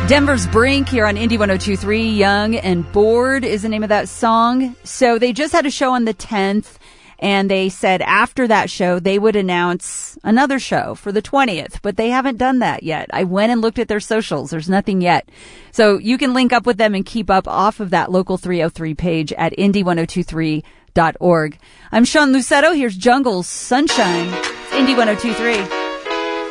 Denver's Brink here on Indie 102.3. Young and Bored is the name of that song. So they just had a show on the 10th, and they said after that show they would announce another show for the 20th, but they haven't done that yet. I went and looked at their socials. There's nothing yet. So you can link up with them and keep up off of that Local 303 page at indie1023.org. I'm Sean Lucetto. Here's Jungle's Sunshine. It's Indie 102.3.